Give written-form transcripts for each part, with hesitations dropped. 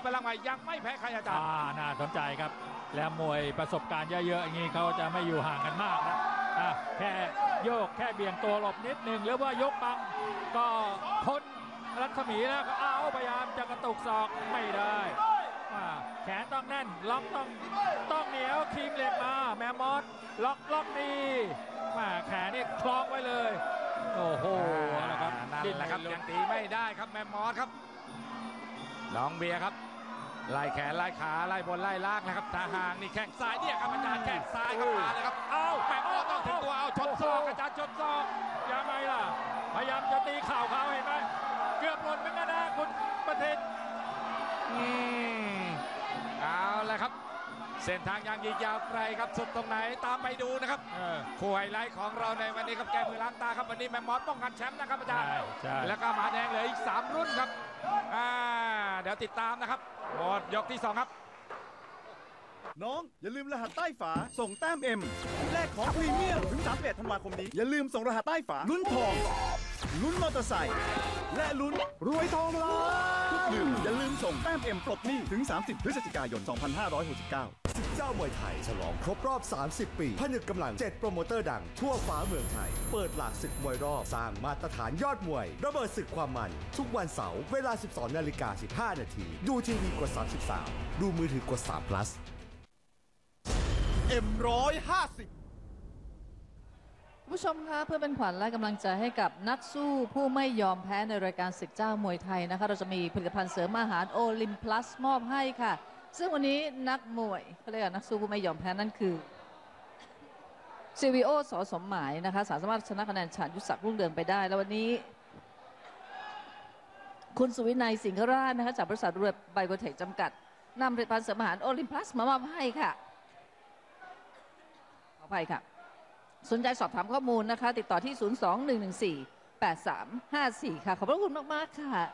พลังใหม่ยังไม่แพ้ใครอาจารย์น่าสนใจครับแล้วมวยประสบการณ์เยอะๆอย่างนี้เขาจะไม่อยู่ห่างกันมากนะแค่โยกแค่เบี่ยงตัวหลบนิดหนึ่งหรือว่ายกบังก็พ้นรัศมีแล้วก็พยายามจะกระตุกศอกไม่ได้แขนต้องแน่นล็อกต้องเหนียวคีมเหล็กมาแมมมอสล็อกนี่แขนนี่คล้องไว้เลยโอ้โหนะครับนั่นแหละครับยังตีไม่ได้ครับแมมมอสครับน้องเบียร์ครับไล่แขนไล่ขาไล่บนไล่ล่างนะครับทหารนี่แข้งซ้ายเนี่ยครับอาจารย์แข้งซ้ายเข้ามาเลยครับแมมมอสต้องถึงตัวชนศอกอาจารย์ชนศอกยังไงล่ะพยายามจะตีเข่าเขาเห็นไหมเกือบหล่นเหมือนกันนะคุณประทินเอาละครับเส้นทางยังยืดยาวไกลครับสุดตรงไหนตามไปดูนะครับคู่ไฮไลท์ของเราในวันนี้ครับแก้มือล้างตาครับวันนี้แมมมอสป้องกันแชมป์นะครับอาจารย์แล้วก็หมาแดงเหลืออีก3รุ่นครับเดี๋ยวติดตามนะครับหมดยกที่2ครับน้องอย่าลืมรหัสใต้ฝาส่งแต้ม M แรกของพรีเมียมถึง31ธันวาคมนี้อย่าลืมส่งรหัสใต้ฝาลุ้นทองลุ้นมอเตอร์ไซค์และลุ้นรวยทองล้านทุกลืมอย่าลืมส่งแต้ม M ปลดหนี้ถึง30พฤศจิกายน2569 ศึกเจ้ามวยไทยฉลองครบรอบ 30 ปีผนึกกำลัง7โปรโมเตอร์ดังทั่วฟ้าเมืองไทยเปิดหลากศึกมวยรอบสร้างมาตรฐานยอดมวยระเบิดศึกความมันทุกวันเสาร์เวลา 12:15 น.ดูทีวีกด33ดูมือถือกด3 plus M150 ผู้ชมคะเพื่อเป็นขวัญและกำลังใจให้กับนักสู้ผู้ไม่ยอมแพ้ในรายการศึกเจ้ามวยไทยนะคะเราจะมีผลิตภัณฑ์เสริมอาหารโอลิมพลัสมอบให้ค่ะซึ่งวันนี้นักมวยเขาเรียกนักสู้ผู้ไม่ยอมแพ้นั่นคือซีวีโอสอสมหมายนะคะสามารถชนะคะแนนฉานยุทธศักดิ์รุ่งเรืองไปได้แล้ววันนี้คุณสุวินัยสิงห์ราชนะคะจากบริษัทเรือไบโอเทคจำกัดนำผลิตภัณฑ์เสริมอาหารโอลิมพลัสมามอบให้ค่ะขออภัยค่ะสนใจสอบถามข้อมูลนะคะติดต่อที่ 02-114-8354 ค่ะขอบพระคุณมากๆค่ะ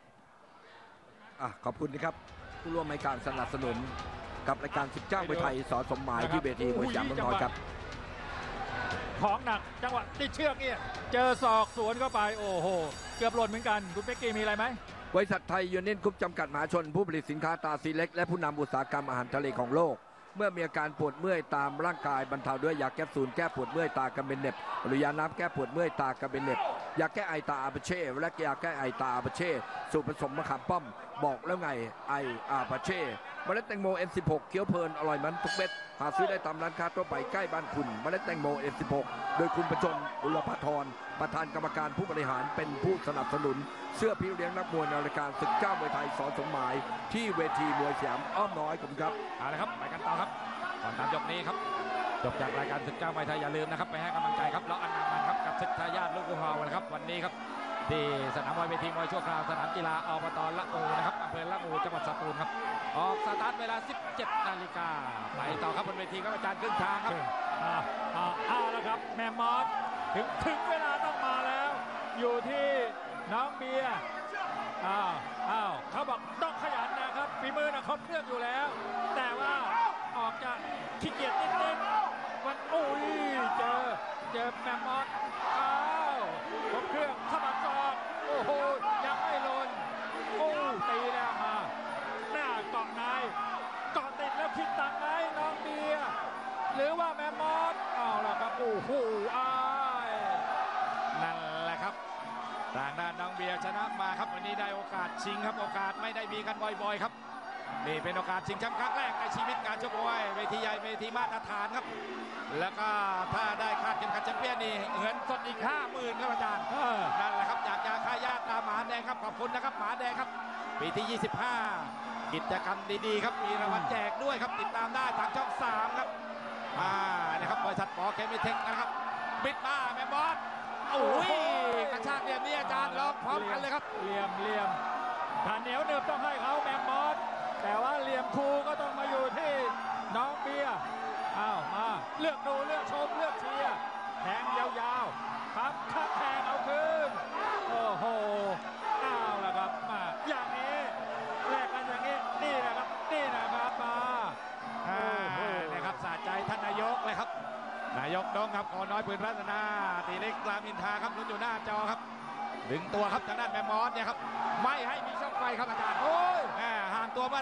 ขอบคุณนะครับผู้ร่วมรายการสนับสนุนกับรายการศึกเจ้ามวยไทยสอสมหมายที่เวทีมวยสยามเมืองนนท์ครับของหนักจังหวะติดเชือกเนี่ยเจอศอกสวนเข้าไปโอ้โหเกือบหล่นเหมือนกันคุณเป๊กกี้มีอะไรไหมบริษัทไทยยูเนียนกรุ๊ปจำกัดมหาชนผู้ผลิตสินค้าตราสีเล็กและผู้นำอุตสาหกรรมอาหารทะเลของโลกเมื่อมีอาการปวดเมื่อยตามร่างกายบรรเทาด้วยยาแคปซูลแก้ปวดเมื่อยตากระเบนเน็บหรือยาน้ำแก้ปวดเมื่อยตากระเบนเน็บยาแก้ไอตาอาเปเช่และยาแก้ไอตาอาเปเช่สูตรผสมมะขามป้อมบอกแล้วไงไออาเปเช่เมล็ดแตงโม N16 เคี้ยวเพลินอร่อยมันทุกเม็ดหาซื้อได้ตามร้านค้าทั่วไปใกล้บ้านคุณเมล็ดแตงโม N16 โดยคุณประจนอุลภาธรประธานกรรมการผู้บริหารเป็นผู้สนับสนุนเสื้อพี่เลี้ยงนักมวยในรายการศึกเจ้ามวยไทยสอสมหมายที่เวทีมวยสยามอ้อมน้อยครับเอาละครับไปกันต่อครับก่อนตามยกนี้ครับจบจากรายการศึกเจ้ามวยไทยอย่าลืมนะครับไปให้กำลังใจครับแล้วอันนามันครับกับศึกทายาทลูกภูเฮานะครับวันนี้ครับที่สนามมวยเวทีมวยชั่วคราวสนามกีฬาอบต.ละอูนะครับอำเภอละอูจังหวัดสตูลครับออกสตาร์ทเวลา 17 นาฬิกาไปต่อครับบนเวทีครับอาจารย์ครึ่งทางครับแล้วครับแมมมอสถึงเวลาต้องมาแล้วอยู่ที่น้องเบียร์เขาบอกต้องขยันนะครับฝีมือนะครบเครื่องอยู่แล้วแต่ว่าออกจะขี้เกียจนิดๆวันเจอแมมมอสครบเครื่องขมับศอกโอ้โหยังไม่หล่นตีแล้วมาหน้าเกาะในเกาะติดแล้วคิดตังไหนน้องเบียร์หรือว่าแมมมอสแล้วครับโอ้โหนั่นแหละครับทางด้านน้องเบียร์ชนะมาครับวันนี้ได้โอกาสชิงครับโอกาสไม่ได้มีกันบ่อยๆครับนี่เป็นโอกาสชิงแชมป์ครั้งแรกในชีวิตการชกมวยเวทีใหญ่เวทีมาตรฐานครับแล้วก็ถ้าได้คาดเข็มขัดแชมเปี้ยนนี่เงินสดอีก 50,000 ครับอาจารย์นั่นแหละครับจากยาค่ายาตาหมาแดงครับขอบคุณนะครับหมาแดงครับปีที่ 25 กิจกรรมดีๆครับมีรางวัลแจกด้วยครับติดตามได้ทางช่อง 3 ครับนะครับบริษัทปอเคมีเทคนะครับบิดมาแมมบอสกระชากเหลี่ยมนี่อาจารย์ล็อกพร้อมกันเลยครับเหลี่ยมถ้าเหนียวเนิบต้องให้เขาแมมมอสแต่ว่าเหลี่ยมคูก็ต้องมาอยู่ที่น้องเบียร์มาเลือกดูเลือกชมเลือกเชียร์แทงยาวๆครับแทงเอาคืนโอ้โหแล้วครับมาอย่างนี้แลกกันอย่างนี้นี่นะครับมานะครับสะใจท่านนายกเลยครับนายกดงครับขอน้อยปืนพัฒนาตีเล็กรามอินทราครับลุ้นอยู่หน้าจอครับดึงตัวครับทางด้านแมมมอสเนี่ยครับไม่ให้มีช่องไฟครับอาจารย์ห่างตัว